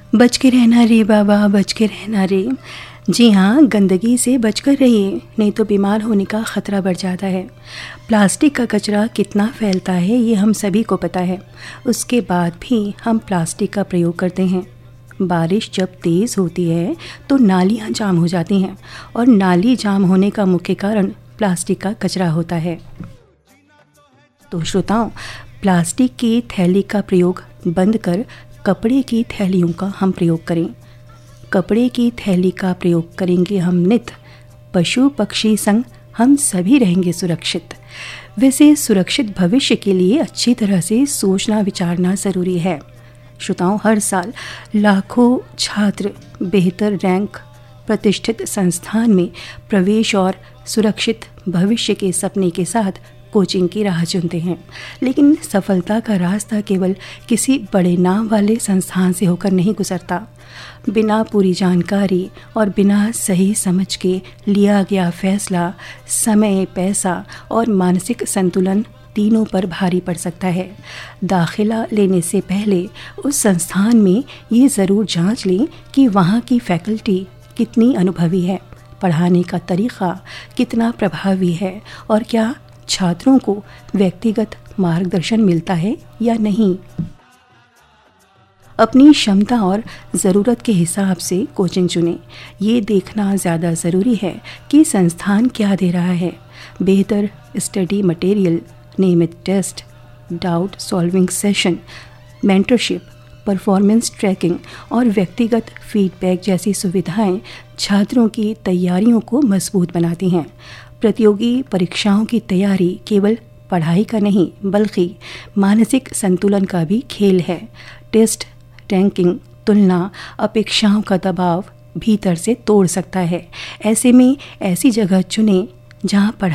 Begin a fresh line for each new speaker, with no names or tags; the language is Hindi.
बच के रहना रे बाबा, बच के रहना रे। जी हाँ, गंदगी से बचकर रहिए, नहीं तो बीमार होने का ख़तरा बढ़ जाता है। प्लास्टिक का कचरा कितना फैलता है ये हम सभी को पता है। उसके बाद भी हम प्लास्टिक का प्रयोग करते हैं। बारिश जब तेज़ होती है तो नालियाँ जाम हो जाती हैं और नाली जाम होने का मुख्य कारण प्लास्टिक का कचरा होता है। तो श्रोताओं, प्लास्टिक की थैली का प्रयोग बंद कर कपड़े की थैलियों का हम प्रयोग करें। कपड़े की थैली का प्रयोग करेंगे हम नित, पशु पक्षी संग हम सभी रहेंगे सुरक्षित। वैसे सुरक्षित भविष्य के लिए अच्छी तरह से सोचना विचारना ज़रूरी है। श्रोताओं, हर साल लाखों छात्र बेहतर रैंक, प्रतिष्ठित संस्थान में प्रवेश और सुरक्षित भविष्य के सपने के साथ कोचिंग की राह चुनते हैं। लेकिन सफलता का रास्ता केवल किसी बड़े नाम वाले संस्थान से होकर नहीं गुजरता। बिना पूरी जानकारी और बिना सही समझ के लिया गया फैसला समय, पैसा और मानसिक संतुलन तीनों पर भारी पड़ सकता है। दाखिला लेने से पहले उस संस्थान में ये ज़रूर जांच लें कि वहाँ की फैकल्टी कितनी अनुभवी है, पढ़ाने का तरीक़ा कितना प्रभावी है और क्या छात्रों को व्यक्तिगत मार्गदर्शन मिलता है या नहीं। अपनी क्षमता और ज़रूरत के हिसाब से कोचिंग चुनें। ये देखना ज़्यादा ज़रूरी है कि संस्थान क्या दे रहा है। बेहतर स्टडी मटेरियल, नियमित test, doubt solving session, mentorship, performance trekking और व्यक्तिगत फीडबैक जैसी सुविधाएं छात्रों की तैयारियों को मजबूत बनाती हैं। प्रतियोगी परीक्षाओं की तैयारी केवल पढ़ाई का नहीं बल्कि मानसिक संतुलन का भी खेल है। टेस्ट, रैंकिंग, तुलना, अपेक्षाओं का दबाव भीतर से तोड़ सकता है। ऐसे में ऐसी जगह चुनें जहां पढ़ाई